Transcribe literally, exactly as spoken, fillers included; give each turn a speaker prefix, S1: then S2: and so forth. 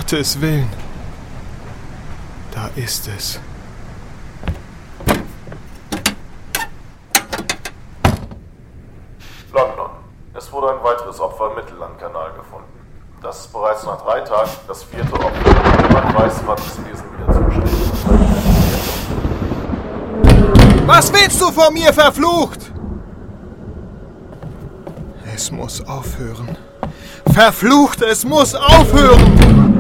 S1: Gottes Willen. Da ist es.
S2: London. Es wurde ein weiteres Opfer im Mittellandkanal gefunden. Das ist bereits nach drei Tagen das vierte Opfer. Niemand weiß, wann es diesen wieder zusteht.
S1: Was willst du von mir, verflucht? Es muss aufhören. Verflucht, es muss aufhören!